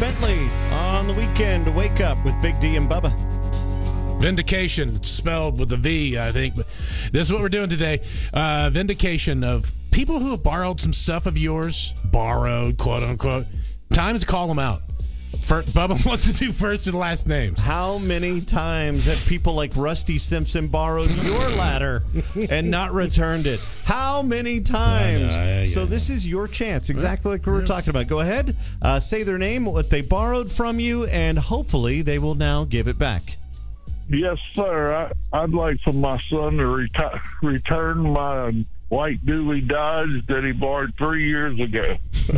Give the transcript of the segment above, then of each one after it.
Bentley on the weekend. Wake up with Big D and Bubba. Vindication. It's spelled with a V, I think. But this is what we're doing today. Vindication of people who have borrowed some stuff of yours. Borrowed, quote unquote. Time to call them out. Bubba wants to do first and last names. How many times have people like Rusty Simpson borrowed your ladder and not returned it? How many times? So this is your chance, exactly like we were talking about. Go ahead, say their name, what they borrowed from you, and hopefully they will now give it back. Yes, sir. I'd like for my son to return my white dually Dodge that he borrowed 3 years ago.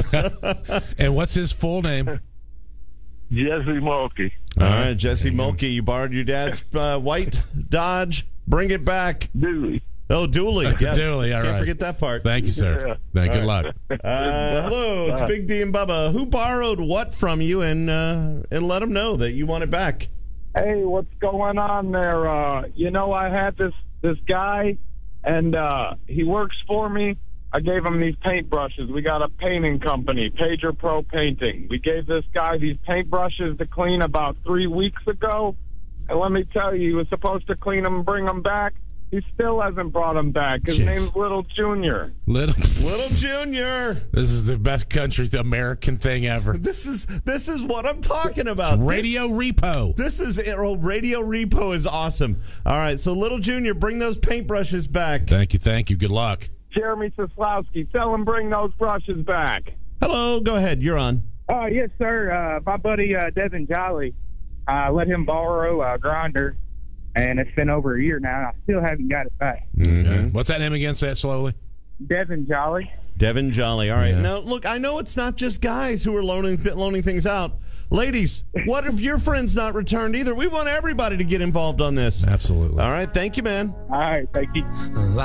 And what's his full name? Jesse Mulkey. All right, Jesse Mulkey, you borrowed your dad's white Dodge. Bring it back. Dually. Oh, dually. That's yes. a dually, all right. Can't forget that part. Thank you, sir. Yeah. Good luck. Hello, it's Big D and Bubba. Who borrowed what from you, and let them know that you want it back? Hey, what's going on there? I had this guy, and he works for me. I gave him these paintbrushes. We got a painting company, Pager Pro Painting. We gave this guy these paintbrushes to clean about 3 weeks ago. And let me tell you, he was supposed to clean them and bring them back. He still hasn't brought them back. His name's Little Junior. Little Junior. This is the best country American thing ever. This is what I'm talking about. Radio Repo. This is Radio Repo is awesome. All right, so Little Junior, bring those paintbrushes back. Thank you. Good luck. Jeremy Soslowski, tell him bring those brushes back. Hello, go ahead. You're on. Yes, sir. My buddy Devin Jolly, let him borrow a grinder, and it's been over a year now, and I still haven't got it back. Mm-hmm. What's that name again? Say it slowly. Devin Jolly. Devin Jolly. All right. Yeah. Now, look, I know it's not just guys who are loaning things out. Ladies, what if your friend's not returned either? We want everybody to get involved on this. Absolutely. All right. Thank you, man. All right. Thank you.